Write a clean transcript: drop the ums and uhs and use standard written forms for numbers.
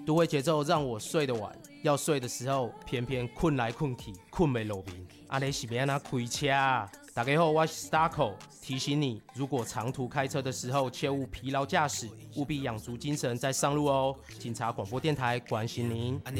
都会节奏让我睡得晚，要睡的时候偏偏困来困去，困不落眠。这是要怎么开车啊？大家好，我是 Starco， 提醒你，如果长途开车的时候，切勿疲劳驾驶，务必养足精神再上路哦。警察广播电台关心您。